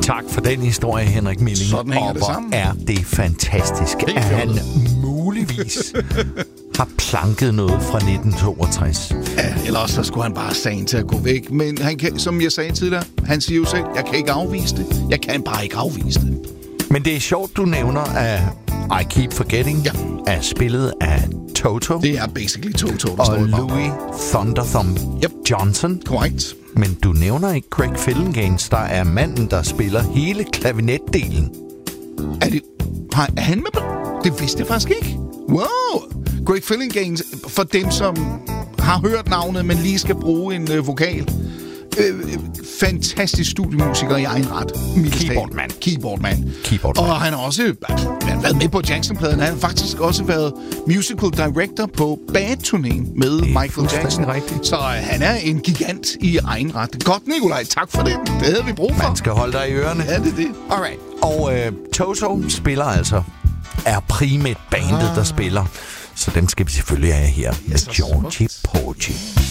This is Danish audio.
Tak for den historie, Henrik Milling. Sådan hænger og det hvor sammen. er det fantastisk, Helt at han fjollet. muligvis har planket noget fra 1962. Ja, ellers så skulle han bare sagen til at gå væk. Men han kan, som jeg sagde tidligere, han siger jo selv, jeg kan ikke afvise det. Jeg kan bare ikke afvise det. Men det er sjovt, du nævner, at I Keep Forgetting er spillet af Toto. Det er basically Toto, der står og i bag. Louis Thunder Thumb Johnson. Korrekt. Men du nævner ikke Craig Fillinganes, der er manden, der spiller hele klavinetdelen. Er han med på? Det vidste jeg faktisk ikke. Wow! Craig Fillinganes, for dem, som har hørt navnet, men lige skal bruge en vokal. Fantastisk studiemusiker i egen ret. Keyboardmand. Og han har også været med på Jackson-pladen. Han har faktisk også været musical director på Bad-turnéen med Michael Jackson. Rigtigt. Så han er en gigant i egen ret. Godt, Nikolaj. Tak for det. Det havde vi brug for. Man skal holde dig i ørerne. Ja, det er det. Alright. Og Toto spiller altså, er primært bandet, der spiller. Så dem skal vi selvfølgelig have her med Georgie Porgy.